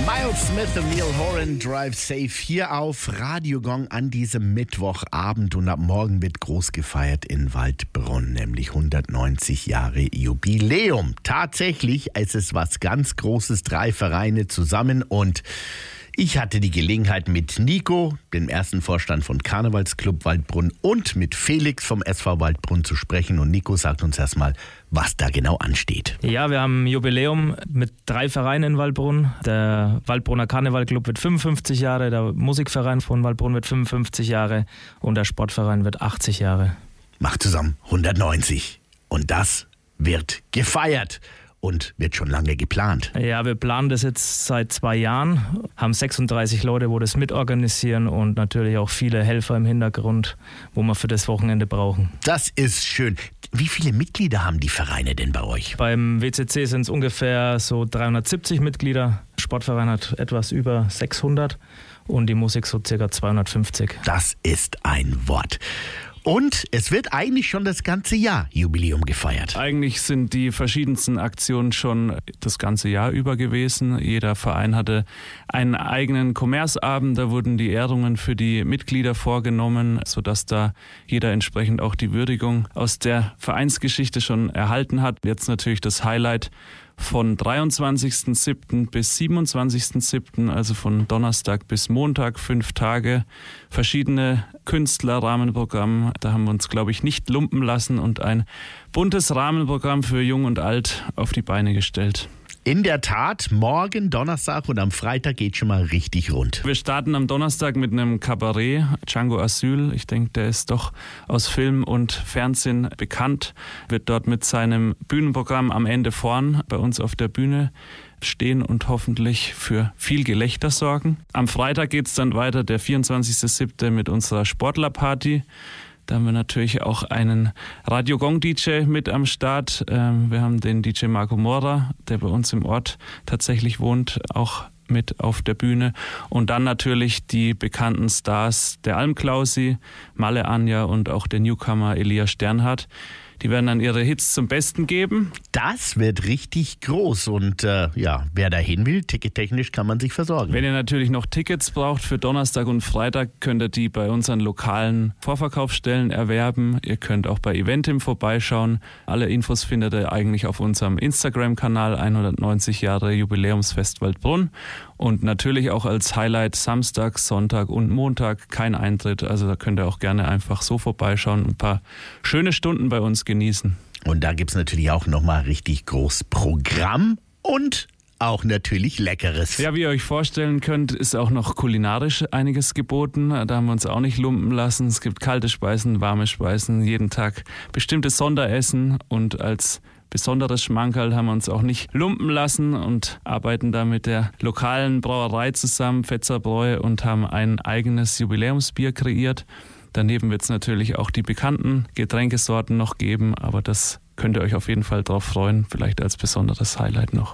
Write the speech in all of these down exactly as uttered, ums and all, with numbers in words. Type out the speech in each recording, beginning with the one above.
Miles Smith und Neil Horan, Drive Safe, hier auf Radio Gong an diesem Mittwochabend. Und ab morgen wird groß gefeiert in Waldbrunn, nämlich hundertneunzig Jahre Jubiläum. Tatsächlich ist es was ganz Großes, drei Vereine zusammen, und ich hatte die Gelegenheit, mit Nico, dem ersten Vorstand von Karnevalsclub Waldbrunn, und mit Felix vom S V Waldbrunn zu sprechen. Und Nico sagt uns erstmal, was da genau ansteht. Ja, wir haben ein Jubiläum mit drei Vereinen in Waldbrunn. Der Waldbrunner Karnevalclub wird fünfundfünfzig Jahre, der Musikverein von Waldbrunn wird fünfundfünfzig Jahre und der Sportverein wird achtzig Jahre. Macht zusammen hundertneunzig. Und das wird gefeiert. Und wird schon lange geplant. Ja, wir planen das jetzt seit zwei Jahren, haben sechsunddreißig Leute, wo das mitorganisieren, und natürlich auch viele Helfer im Hintergrund, wo wir für das Wochenende brauchen. Das ist schön. Wie viele Mitglieder haben die Vereine denn bei euch? Beim W C C sind es ungefähr so dreihundertsiebzig Mitglieder. Der Sportverein hat etwas über sechshundert und die Musik so circa zweihundertfünfzig. Das ist ein Wort. Und es wird eigentlich schon das ganze Jahr Jubiläum gefeiert. Eigentlich sind die verschiedensten Aktionen schon das ganze Jahr über gewesen. Jeder Verein hatte einen eigenen Kommersabend. Da wurden die Ehrungen für die Mitglieder vorgenommen, sodass da jeder entsprechend auch die Würdigung aus der Vereinsgeschichte schon erhalten hat. Jetzt natürlich das Highlight von dreiundzwanzigsten siebten bis siebenundzwanzigsten siebten, also von Donnerstag bis Montag, fünf Tage, verschiedene Künstler, Rahmenprogramm. Da haben wir uns, glaube ich, nicht lumpen lassen und ein buntes Rahmenprogramm für Jung und Alt auf die Beine gestellt. In der Tat, morgen Donnerstag und am Freitag geht schon mal richtig rund. Wir starten am Donnerstag mit einem Kabarett, Django Asyl. Ich denke, der ist doch aus Film und Fernsehen bekannt. Wird dort mit seinem Bühnenprogramm am Ende vorn bei uns auf der Bühne stehen und hoffentlich für viel Gelächter sorgen. Am Freitag geht es dann weiter, der vierundzwanzigsten siebten mit unserer Sportlerparty. Da haben wir natürlich auch einen Radio Gong D J mit am Start. Wir haben den D J Marco Mora, der bei uns im Ort tatsächlich wohnt, auch mit auf der Bühne. Und dann natürlich die bekannten Stars, der Almklausi, Malle Anja und auch der Newcomer Elia Sternhardt. Die werden dann ihre Hits zum Besten geben. Das wird richtig groß, und äh, ja, wer da hin will, tickettechnisch kann man sich versorgen. Wenn ihr natürlich noch Tickets braucht für Donnerstag und Freitag, könnt ihr die bei unseren lokalen Vorverkaufsstellen erwerben. Ihr könnt auch bei Eventim vorbeischauen. Alle Infos findet ihr eigentlich auf unserem Instagram-Kanal hundertneunzig Jahre Jubiläumsfest Waldbrunn. Und natürlich auch als Highlight Samstag, Sonntag und Montag kein Eintritt. Also da könnt ihr auch gerne einfach so vorbeischauen und ein paar schöne Stunden bei uns genießen. Und da gibt es natürlich auch nochmal richtig groß Programm und auch natürlich Leckeres. Ja, wie ihr euch vorstellen könnt, ist auch noch kulinarisch einiges geboten. Da haben wir uns auch nicht lumpen lassen. Es gibt kalte Speisen, warme Speisen, jeden Tag bestimmtes Sonderessen, und als besonderes Schmankerl haben wir uns auch nicht lumpen lassen und arbeiten da mit der lokalen Brauerei zusammen, Pfetzerbräu, und haben ein eigenes Jubiläumsbier kreiert. Daneben wird es natürlich auch die bekannten Getränkesorten noch geben, aber das könnt ihr euch auf jeden Fall drauf freuen, vielleicht als besonderes Highlight noch.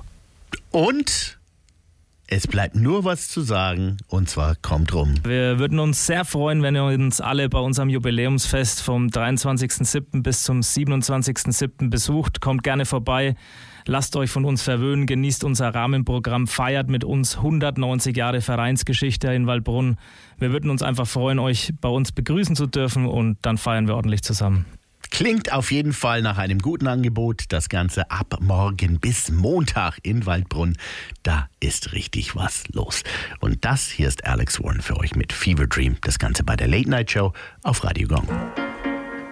Und es bleibt nur was zu sagen, und zwar kommt rum. Wir würden uns sehr freuen, wenn ihr uns alle bei unserem Jubiläumsfest vom dreiundzwanzigsten siebten bis zum siebenundzwanzigsten siebten besucht. Kommt gerne vorbei, lasst euch von uns verwöhnen, genießt unser Rahmenprogramm, feiert mit uns hundertneunzig Jahre Vereinsgeschichte in Waldbrunn. Wir würden uns einfach freuen, euch bei uns begrüßen zu dürfen, und dann feiern wir ordentlich zusammen. Klingt auf jeden Fall nach einem guten Angebot. Das Ganze ab morgen bis Montag in Waldbrunn. Da ist richtig was los. Und das hier ist Alex Warren für euch mit Fever Dream. Das Ganze bei der Late Night Show auf Radio Gong.